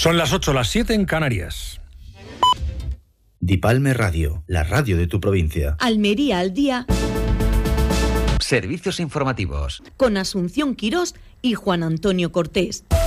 Son las 8, las 7 en Canarias. Dipalme Radio, la radio de tu provincia. Almería al día. Servicios informativos. Con Asunción Quirós y Juan Antonio Cortés.